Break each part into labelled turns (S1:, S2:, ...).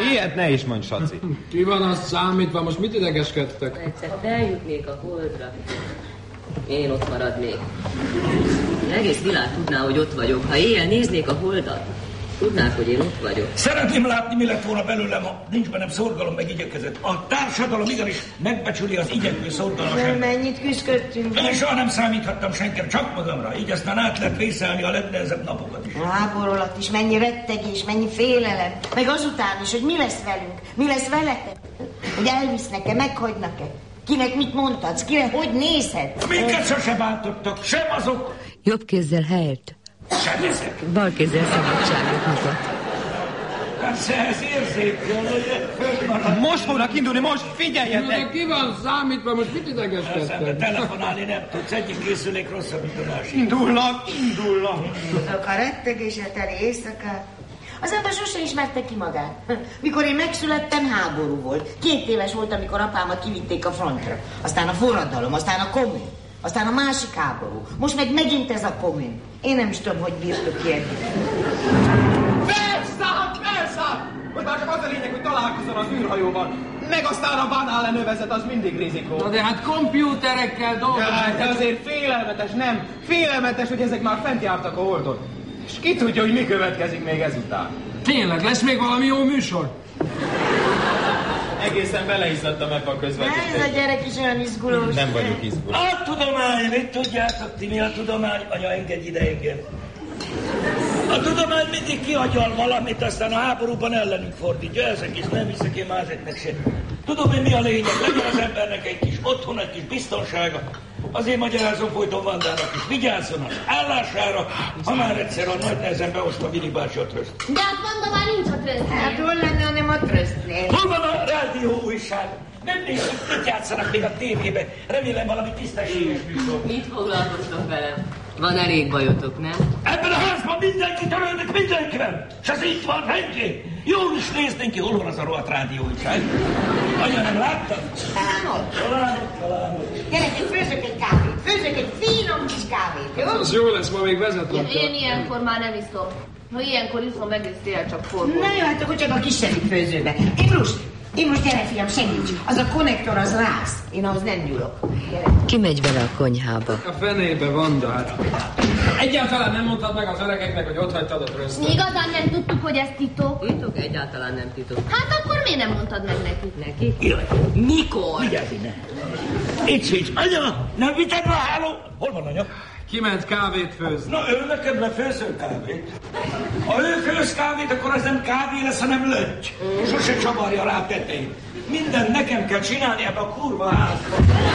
S1: Ilyet ne is mondj, Saci.
S2: Ki van azt számítva, most mit idegeskedtek?
S3: Ha egyszer feljutnék a holdra, én ott maradnék. Egész világ tudná, hogy ott vagyok. Ha éjjel néznék a holdat, tudnák, hogy én ott vagyok.
S4: Szeretném látni, mi lett volna belőlem, ha nincs bennem szorgalom meg igyekezet. A társadalom igenis megbecsüli az igyekvő szorgalmas ember.
S5: Mennyit küzdöttünk?
S4: Én soha nem számíthattam senkire, csak magamra. Így aztán át lehet vészelni a legnehezebb napokat is.
S5: A háború alatt is mennyi rettegés, mennyi félelem. Meg azután is, hogy mi lesz velünk, mi lesz veletek. Hogy elvisznek-e, meghagynak-e. Kinek mit mondhatsz, kire hogy nézhet.
S4: Minket sose bántottak, sem azok.
S3: Jobb kézzel helyt.
S4: Sem ezek.
S3: Bal kézzel szabadságot mutat.
S4: Persze ez érzékel, hogy
S1: Most fognak indulni, most figyeljetek!
S2: De ki van számítva, most mit idegeskedtek?
S4: Telefonálni nem tudsz, egyik készülék rosszabb, mint a másik.
S1: Indulnak!
S5: A rettegéssel teli éjszakát. Az ember sose ismerte ki magát. Mikor én megszülettem, háború volt. 2 éves volt, amikor apámat kivitték a frontra. Aztán a forradalom, aztán a kommun. Aztán a másik háború. Most meg megint ez a kommun. Én nem is tudom, hogy bírtok ilyet.
S1: Felszállt! Hogy már csak az a lényeg, hogy találkozzon az űrhajóval. Meg aztán a Van Allen övezet, az mindig rizikó.
S2: Na de hát kompjúterekkel dolgozunk.
S1: De azért félelmetes, nem? Félelmetes, hogy ezek már fent jártak a Holdon. És ki tudja, hogy mi következik még ezután.
S2: Tényleg, lesz még valami jó műsor?
S1: Egészen beleizzadtam ebbe a közvetítésbe.
S5: Ez a gyerek is olyan izgulós.
S1: Nem vagyok izgulós.
S4: A tudomány, mit tudjátok ti, mi a tudomány? Anya, engedj ide engem. A tudomány mindig kiagyal valamit, aztán a háborúban ellenünk fordítja. Ezek is nem hiszek én másoknak sem. Tudom én, mi a lényeg? Legyen az embernek egy kis otthon, egy kis biztonsága. Azért magyarázom folyton Vandának is. Vigyázzon az állására, ha már egyszer a nagy nehezen beosztva Vili bácsi a tröszt.
S6: De hát Vanda már nincs a trösztnél.
S5: Hát hol lenne, hanem a trösztnél?
S4: Hol van a rádió újság? Nem nézzük, mit játszanak még a tévébe. Remélem valami tisztességes műsor.
S3: Mit foglalkoztok velem? Van elég bajotok, nem?
S4: Ebben a házban mindenki törődik mindenkivel. És ez így van rendjén. Jól is néznénk ki, hol van az a rohadt rádióújság. Anya, nem láttad?
S5: Talán. Gyerekek, főzök egy kávét. Főzök egy finom kis kávét, jó?
S2: Az jó lesz, ma még vezetlek.
S6: Én ilyenkor már nem iszom. Ha ilyenkor iszom, egész tél csak forgó.
S5: Na jó, hát akkor csak a kisebbik főzőbe. Imrus, gyere fiam, segíts. Az a konnektor, az rász. Én ahhoz nem nyúlok. Gyere.
S3: Ki megy vele a konyhába?
S2: A fenébe van, de hát... Egyáltalán nem mondtad meg az öregeknek, hogy ott hagytad a trösztet.
S6: Mi igazán nem tudtuk, hogy ez titok.
S3: Titok? Egyáltalán nem titok.
S6: Hát akkor miért nem mondtad meg nekik?
S3: Neki?
S4: Jaj,
S3: Mikor?
S4: vigyázz innen. Itt sincs. Anya, nem vited a háló? Hol van anya?
S2: Kiment kávét főzni.
S4: Na, ő nekem lefőzöl kávét. Ha ő főz kávét, akkor az nem kávé lesz, hanem löty. Sose csavarja rá tetejét. Minden nekem kell csinálni ebbe a kurva házba.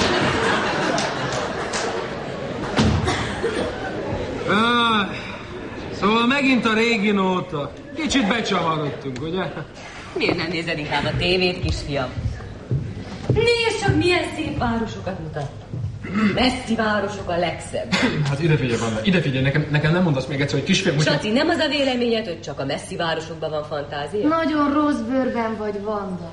S2: Szóval megint a régi nóta. Kicsit becsavarodtunk, ugye?
S3: Miért nem nézed inkább a tévét, kisfiam? Nézd csak, milyen szép városokat mutat. Messzi városok a legszebb.
S2: Hát ide figyelj, Vanda, ide figyelj, nekem nem mondasz még egyszer, hogy kisfiam...
S3: Saci, nem az a véleményed, hogy csak a messzi városokban van fantázia?
S6: Nagyon rossz bőrben vagy, Vanda.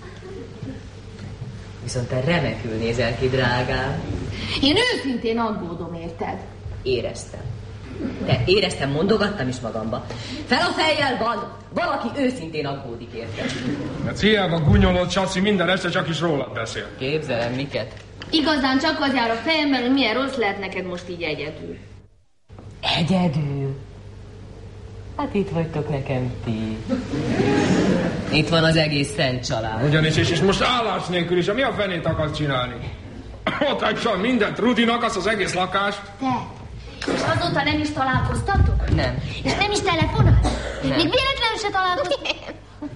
S3: Viszont te remekül nézel ki, drágám.
S6: Én őszintén aggódom, érted?
S3: Éreztem. De éreztem, mondogattam is magamba. Fel a fejjel, van! Valaki őszintén aggódik, érted?
S2: Hát hiába gunyolod, Saci, minden este csak is rólad beszél.
S3: Képzelem, miket?
S6: Igazán csak az jár a fejemben, hogy milyen rossz lehet neked most így egyedül.
S3: Egyedül? Hát itt vagytok nekem ti. Itt van az egész szent család.
S2: Ugyanis, és most állás nélkül is, mi a fenét akarsz csinálni? Ott hagyson mindent, Rudinak, az egész lakást.
S6: Te? És azóta nem is találkoztatok?
S3: Nem.
S6: És nem is telefonálsz?
S3: Nem.
S6: Még véletlenül se találkoztatok?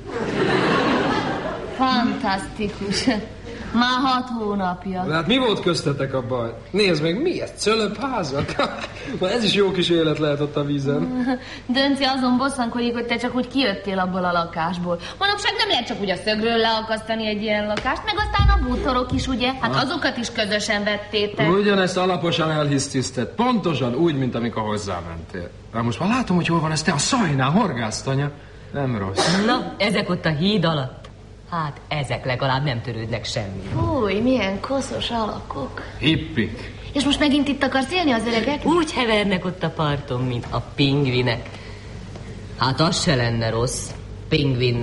S6: Fantasztikus. Már 6 hónapja.
S2: De hát mi volt köztetek a baj? Nézd meg, mi ez? Cölöpházak? Ez is jó kis élet lehet ott a vízen.
S6: Dönci azon bosszankodik, hogy te csak úgy kijöttél abból a lakásból. Manapság nem lehet csak úgy a szögről leakasztani egy ilyen lakást, meg aztán a bútorok is, ugye? Hát azokat is közösen vettétek.
S2: Ugyanezt alaposan elhisztisztett. Pontosan úgy, mint amikor hozzámentél. De most már látom, hogy hol van ez, te a szajnál horgászt, anya. Nem rossz.
S3: Na, ezek ott a híd alatt. Hát ezek legalább nem törődnek semmi.
S6: Fúj, milyen koszos alakok.
S2: Hippik.
S6: És most megint itt akarsz élni az öregek?
S3: Úgy hevernek ott a parton, mint a pingvinek. Hát az se lenne rossz. Pingvin